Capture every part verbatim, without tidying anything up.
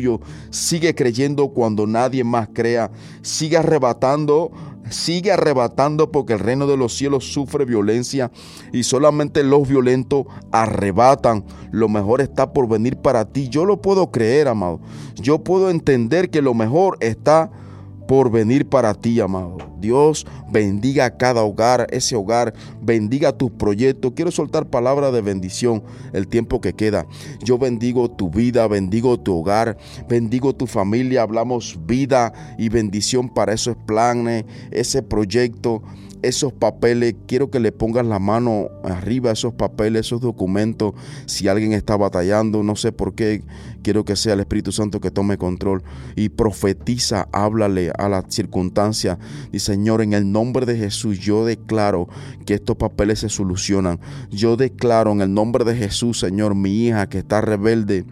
tuyo. Sigue creyendo cuando nadie más crea. Sigue arrebatando. Sigue arrebatando porque el reino de los cielos sufre violencia y solamente los violentos arrebatan. Lo mejor está por venir para ti. Yo lo puedo creer, amado. Yo puedo entender que lo mejor está por venir para ti, amado. Dios bendiga a cada hogar, ese hogar, bendiga tus proyectos. Quiero soltar palabra de bendición el tiempo que queda. Yo bendigo tu vida, bendigo tu hogar, bendigo tu familia. Hablamos vida y bendición para esos planes, ese proyecto, esos papeles. Quiero que le pongas la mano arriba a esos papeles, esos documentos. Si alguien está batallando, no sé por qué, quiero que sea el Espíritu Santo que tome control y profetiza, háblale a la circunstancia. Dice: Señor, en el nombre de Jesús, yo declaro que estos papeles se solucionan. Yo declaro en el nombre de Jesús, Señor, mi hija que está rebelde,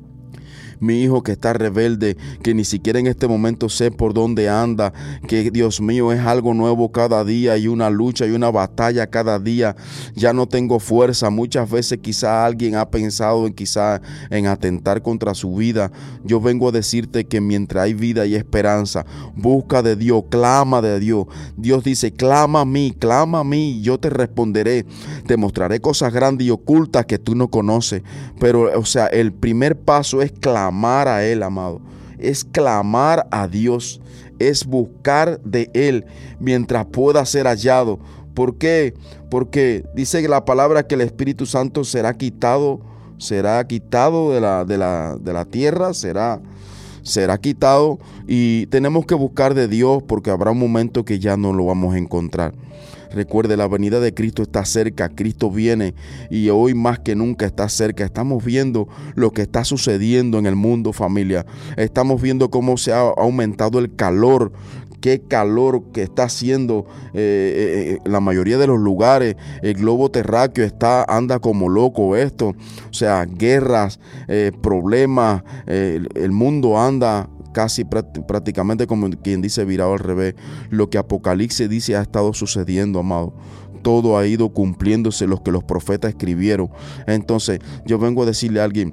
mi hijo que está rebelde, que ni siquiera en este momento sé por dónde anda, que Dios mío es algo nuevo cada día y una lucha y una batalla cada día. Ya no tengo fuerza. Muchas veces quizá alguien ha pensado en quizá en atentar contra su vida. Yo vengo a decirte que mientras hay vida y esperanza, busca de Dios, clama de Dios. Dios dice: clama a mí, clama a mí, yo te responderé. Te mostraré cosas grandes y ocultas que tú no conoces. Pero, o sea, el primer paso es clamar. Clamar a Él, amado, es clamar a Dios, es buscar de Él mientras pueda ser hallado. ¿Por qué? Porque dice la palabra que el Espíritu Santo será quitado, será quitado de la, de la, de la tierra, será, será quitado, y tenemos que buscar de Dios porque habrá un momento que ya no lo vamos a encontrar. Recuerde, la venida de Cristo está cerca, Cristo viene y hoy más que nunca está cerca. Estamos viendo lo que está sucediendo en el mundo, familia. Estamos viendo cómo se ha aumentado el calor. Qué calor que está haciendo eh, eh, la mayoría de los lugares. El globo terráqueo está, anda como loco esto. O sea, guerras, eh, problemas, eh, el, el mundo anda casi prácticamente como quien dice virado al revés. Lo que Apocalipsis dice ha estado sucediendo, amado. Todo ha ido cumpliéndose lo que los profetas escribieron. Entonces yo vengo a decirle a alguien: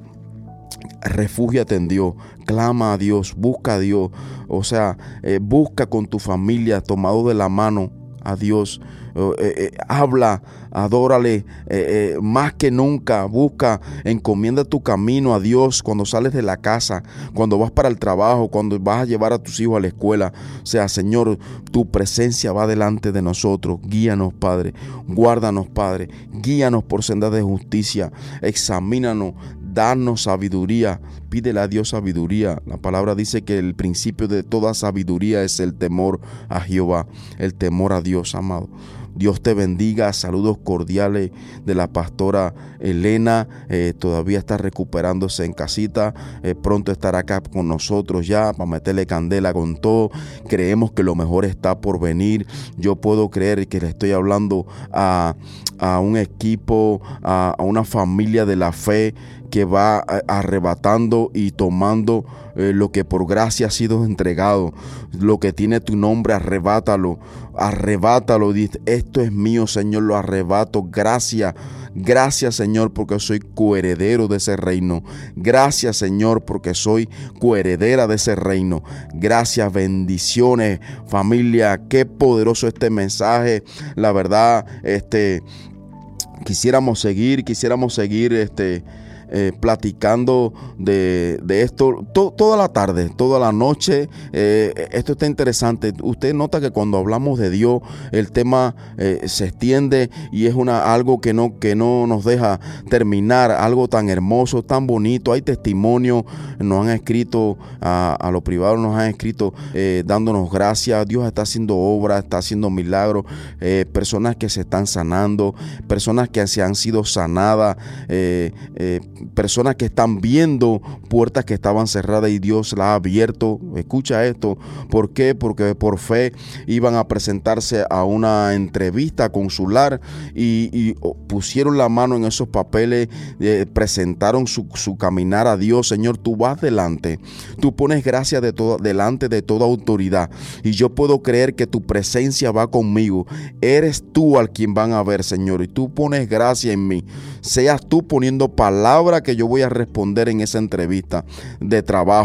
refúgiate en Dios, clama a Dios, busca a Dios. O sea, eh, busca con tu familia tomado de la mano a Dios. Eh, eh, habla, adórale eh, eh, más que nunca. Busca, encomienda tu camino a Dios cuando sales de la casa, cuando vas para el trabajo, cuando vas a llevar a tus hijos a la escuela. O sea, Señor, tu presencia va delante de nosotros. Guíanos, Padre, guárdanos, Padre, guíanos por sendas de justicia, examínanos, danos sabiduría. Pídele a Dios sabiduría. La palabra dice que el principio de toda sabiduría es el temor a Jehová, el temor a Dios, amado. Dios te bendiga. Saludos cordiales de la pastora Elena. Eh, todavía está recuperándose en casita. Eh, pronto estará acá con nosotros ya para meterle candela con todo. Creemos que lo mejor está por venir. Yo puedo creer que le estoy hablando a, a un equipo, a, a una familia de la fe que va arrebatando y tomando eh, lo que por gracia ha sido entregado. Lo que tiene tu nombre, arrebátalo, arrebátalo. Dice: esto es mío, Señor, lo arrebato. Gracias, gracias, Señor, porque soy coheredero de ese reino. Gracias, Señor, porque soy coheredera de ese reino. Gracias, bendiciones, familia. Qué poderoso este mensaje. La verdad, este, quisiéramos seguir, quisiéramos seguir, este, Eh, platicando de, de esto to, toda la tarde, toda la noche. Eh, esto está interesante. Usted nota que cuando hablamos de Dios, el tema eh, se extiende y es una, algo que no, que no nos deja terminar. Algo tan hermoso, tan bonito. Hay testimonios, nos han escrito a, a lo privado, nos han escrito eh, dándonos gracias. Dios está haciendo obras, está haciendo milagros. Eh, personas que se están sanando, personas que se han sido sanadas, eh, eh, personas que están viendo puertas que estaban cerradas y Dios las ha abierto. Escucha esto. ¿Por qué? Porque por fe iban a presentarse a una entrevista consular y, y pusieron la mano en esos papeles, eh, presentaron su, su caminar a Dios. Señor, tú vas delante, tú pones gracia de todo, delante de toda autoridad, y yo puedo creer que tu presencia va conmigo. Eres tú al quien van a ver, Señor, y tú pones gracia en mí. Seas tú poniendo palabras que yo voy a responder en esa entrevista de trabajo.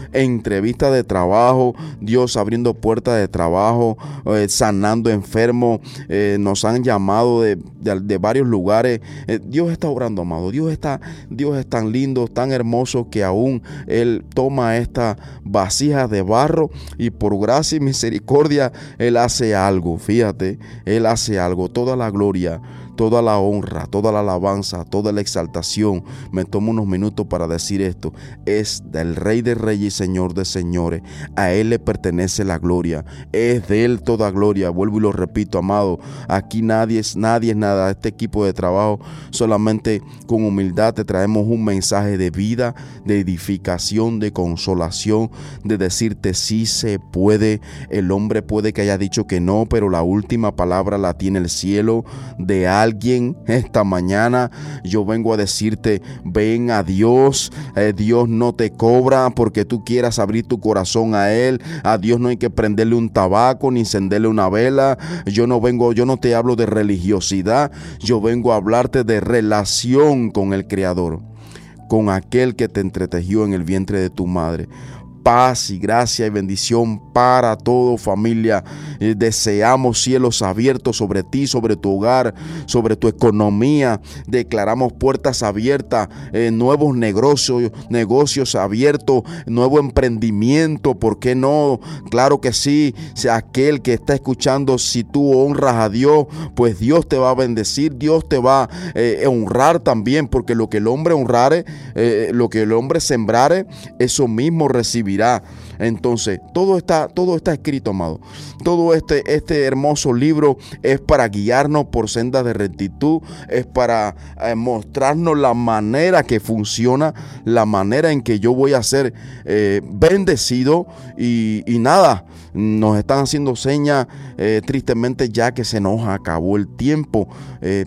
entrevistas de trabajo, Dios abriendo puertas de trabajo, eh, sanando enfermos, eh, nos han llamado de, de, de varios lugares. Eh, Dios está obrando, amado. Dios está, Dios es tan lindo, tan hermoso, que aún Él toma esta vasija de barro y por gracia y misericordia Él hace algo. Fíjate, Él hace algo. Toda la gloria, toda la honra, toda la alabanza, toda la exaltación, me tomo unos minutos para decir esto, es del Rey de Reyes y Señor de Señores. A Él le pertenece la gloria, es de Él toda gloria. Vuelvo y lo repito, amado, aquí nadie es, nadie es nada. Este equipo de trabajo solamente con humildad te traemos un mensaje de vida, de edificación, de consolación, de decirte sí se puede. El hombre puede que haya dicho que no, pero la última palabra la tiene el cielo. De alguien esta mañana yo vengo a decirte, ven a Dios. eh, Dios no te cobra porque tú quieras abrir tu corazón a Él. A Dios no hay que prenderle un tabaco ni encenderle una vela. Yo no vengo, yo no te hablo de religiosidad, yo vengo a hablarte de relación con el Creador, con aquel que te entretejió en el vientre de tu madre. Paz y gracia y bendición para todo, familia. Eh, deseamos cielos abiertos sobre ti, sobre tu hogar, sobre tu economía. Declaramos puertas abiertas, eh, nuevos negocios, negocios abiertos, nuevo emprendimiento. ¿Por qué no? Claro que sí. Si aquel que está escuchando, si tú honras a Dios, pues Dios te va a bendecir, Dios te va a eh, honrar también, porque lo que el hombre honrare, eh, lo que el hombre sembrare, eso mismo recibirá. Entonces, todo está, todo está escrito, amado. Todo este, este hermoso libro es para guiarnos por sendas de rectitud, es para eh, mostrarnos la manera que funciona, la manera en que yo voy a ser eh, bendecido y, y nada. Nos están haciendo señas, eh, tristemente, ya que se nos acabó el tiempo. Eh,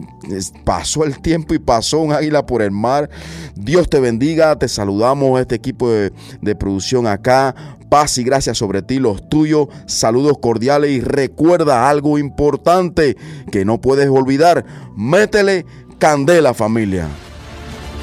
pasó el tiempo y pasó un águila por el mar. Dios te bendiga. Te saludamos, este equipo de, de producción acá. Paz y gracia sobre ti, los tuyos. Saludos cordiales y recuerda algo importante que no puedes olvidar. Métele candela, familia.